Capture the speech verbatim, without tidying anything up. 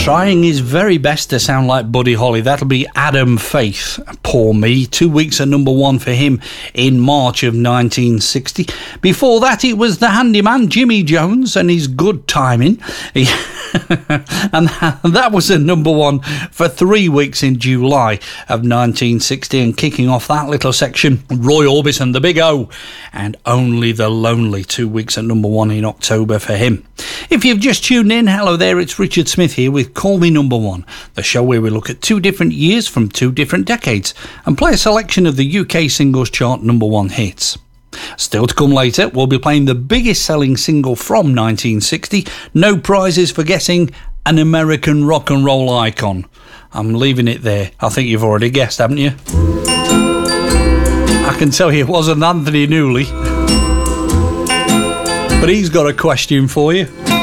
Trying his very best to sound like Buddy Holly. That'll be Adam Faith. Poor me. Two weeks at number one for him in March of nineteen sixty. Before that, it was the handyman Jimmy Jones and his Good Timing. He and that was a number one for three weeks in July of nineteen sixty. And kicking off that little section, Roy Orbison, the Big O, and Only the Lonely, two weeks at number one in October for him. If you've just tuned in, hello there, it's Richard Smith here with Call Me Number One, the show where we look at two different years from two different decades and play a selection of the U K singles chart number one hits. Still to come later, we'll be playing the biggest selling single from nineteen sixty, no prizes for guessing an American rock and roll icon. I'm leaving it there. I think you've already guessed, haven't you? I can tell you it wasn't Anthony Newley, but he's got a question for you.